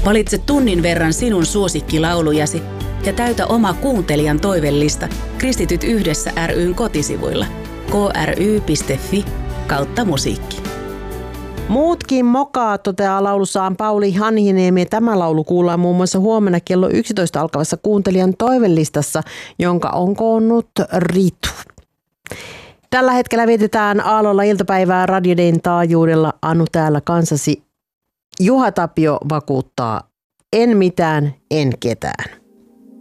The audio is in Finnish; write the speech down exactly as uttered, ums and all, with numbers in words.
Valitse tunnin verran sinun suosikkilaulujasi ja täytä oma kuuntelijan toivellista Kristityt yhdessä ry:n kotisivuilla kry.fi kautta musiikki. Muutkin mokaa, toteaa laulussaan Pauli Hanhiniemi. Tämä laulu kuullaan muun muassa huomenna kello yksitoista alkavassa kuuntelijan toivellistassa, jonka on koonnut Ritu. Tällä hetkellä vietetään Aallolla iltapäivää Radio Dayn taajuudella. Anu täällä kanssasi. Juha Tapio vakuuttaa, en mitään, en ketään.